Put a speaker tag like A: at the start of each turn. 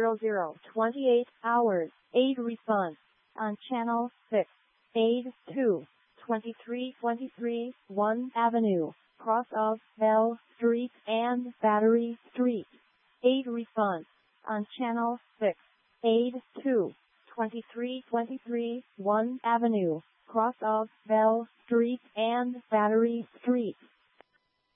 A: 28 hours, 8 response. On channel 6, aid 2, 2323, 1 Avenue, cross of Bell Street and Battery Street. 8 response. On channel 6, aid 2, 2323, 1 Avenue, cross of Bell Street and Battery Street.